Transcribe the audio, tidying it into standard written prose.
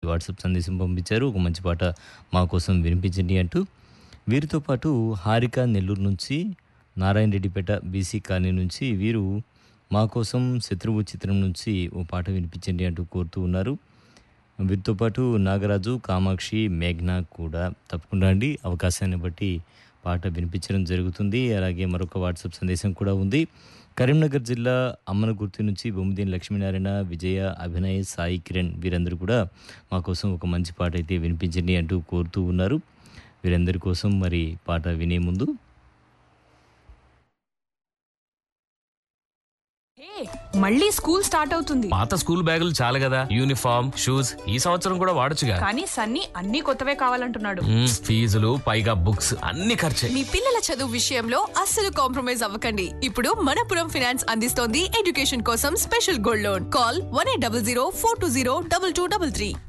WhatsApp సందేశం పంపించారు. ఒక మంచి పాట మా కోసం వినిపించండి అంటూ. వీరితో పాటు హారిక నెల్లూరు నుంచి, నారాయణ రెడ్డిపేట బీసీ కాలనీ నుంచి వీరు మా కోసం శత్రువు చిత్రం నుంచి ఓ పాట వినిపించండి అంటూ కోరుతూ ఉన్నారు. వీరితో పాటు నాగరాజు, కామాక్షి, మేఘ్న కూడా తప్పకుండా అండి అవకాశాన్ని బట్టి పాట వినిపించడం జరుగుతుంది. అలాగే మరొక వాట్సాప్ సందేశం కూడా ఉంది. కరీంనగర్ జిల్లా అమ్మనగుర్తి నుంచి బొమ్మిదేని లక్ష్మీనారాయణ, విజయ, అభినయ్, సాయి కిరణ్ వీరందరూ కూడా మా కోసం ఒక మంచి పాట అయితే వినిపించండి అంటూ కోరుతూ ఉన్నారు. వీరందరి కోసం మరి పాట వినే ముందు మళ్ళీ స్కూల్ స్టార్ట్ అవుతుంది. పాత స్కూల్ బ్యాగులు చాలు కదా, యూనిఫామ్, షూస్ ఈ సంవత్సరం కూడా వాడొచ్చుగా. కానీ సన్నీ అన్ని కొత్తవే కావాలంటున్నాడు. ఫీజులు పైగా బుక్స్ అన్ని ఖర్చే. మీ పిల్లల చదువు విషయంలో అస్సలు కాంప్రమైజ్ అవ్వకండి. ఇప్పుడు మనపురం ఫైనాన్స్ అందిస్తోంది ఎడ్యుకేషన్ కోసం స్పెషల్ గోల్డ్ లోన్. కాల్ 1800 420 2233.